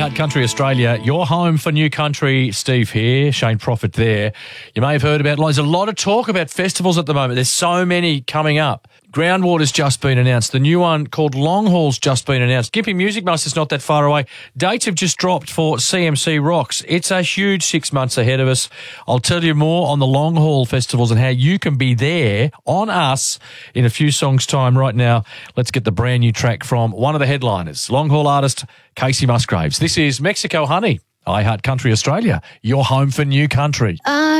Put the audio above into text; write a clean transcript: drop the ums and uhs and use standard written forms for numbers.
iHeart Country Australia, your home for new country. Steve here, Shane Prophet there. You may have heard about, there's a lot of talk about festivals at the moment. There's so many coming up. Groundwater's just been announced. The new one called Long Haul's just been announced. Gympie Music Master's not that far away. Dates have just dropped for CMC Rocks. It's a huge 6 months ahead of us. I'll tell you more on the Long Haul festivals and how you can be there on us in a few songs' time. Right now, let's get the brand new track from one of the headliners, Long Haul artist Casey Musgraves. This is Mexico Honey, iHeart Country Australia, your home for new country.